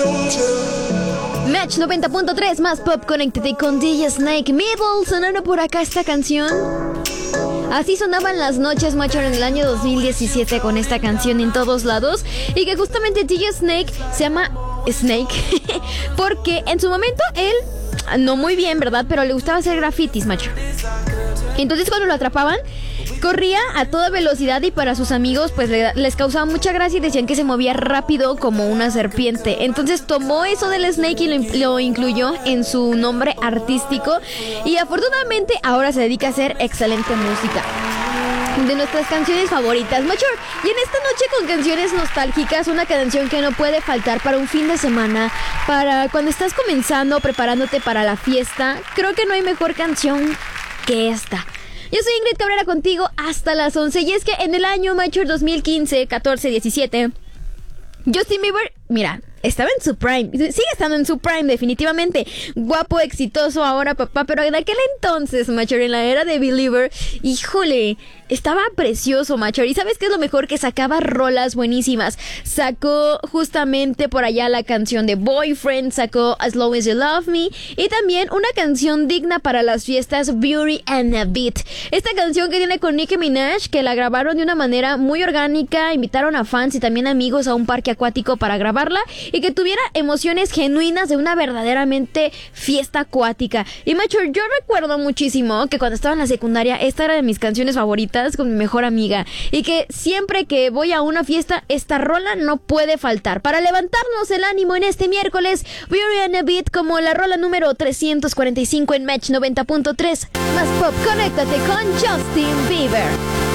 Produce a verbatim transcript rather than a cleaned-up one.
Match noventa punto tres, más pop, conéctate con D J Snake. Middle, sonando por acá esta canción. Así sonaban las noches, macho, en el año dos mil diecisiete con esta canción en todos lados. Y que justamente D J Snake se llama Snake porque en su momento él, no muy bien, ¿verdad? Pero le gustaba hacer grafitis, macho. Entonces cuando lo atrapaban, corría a toda velocidad y para sus amigos pues le, les causaba mucha gracia y decían que se movía rápido como una serpiente. Entonces tomó eso del Snake y lo, lo incluyó en su nombre artístico y afortunadamente ahora se dedica a hacer excelente música. De nuestras canciones favoritas, macho. Y en esta noche con canciones nostálgicas, una canción que no puede faltar para un fin de semana, para cuando estás comenzando, preparándote para la fiesta. Creo que no hay mejor canción que esta. Yo soy Ingrid Cabrera contigo hasta las once. Y es que en el año, macho, dos mil quince, catorce, diecisiete, Justin Bieber, mira, estaba en su prime. Sigue estando en su prime, definitivamente. Guapo, exitoso ahora, papá. Pero en aquel entonces, macho, en la era de Believer, híjole, estaba precioso, macho. ¿Y sabes qué es lo mejor? Que sacaba rolas buenísimas. Sacó justamente por allá la canción de Boyfriend, sacó As Long As You Love Me y también una canción digna para las fiestas, Beauty and a Beat. Esta canción que tiene con Nicki Minaj, que la grabaron de una manera muy orgánica, invitaron a fans y también amigos a un parque acuático para grabarla y que tuviera emociones genuinas de una verdaderamente fiesta acuática. Y macho, yo recuerdo muchísimo que cuando estaba en la secundaria, esta era de mis canciones favoritas con mi mejor amiga y que siempre que voy a una fiesta esta rola no puede faltar para levantarnos el ánimo en este miércoles. Beauty and a Beat como la rola número trescientos cuarenta y cinco en Match noventa punto tres. Más pop, conéctate con Justin Bieber.